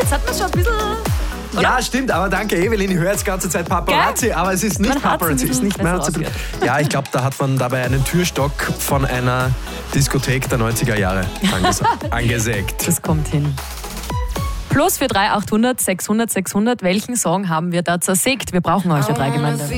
Jetzt hat man schon ein bisschen... Oder? Ja, stimmt, aber danke Evelyn, ich höre jetzt die ganze Zeit Paparazzi, aber es ist nicht Man hat's Paparazzi. ein Ist nicht, man bisschen hat's ja, ich glaube, da hat man dabei einen Türstock von einer Diskothek der 90er Jahre angesägt. Das kommt hin. Plus für 3 800 600 600. Welchen Song haben wir da zersägt? Wir brauchen euch ja 3 Gemeinde.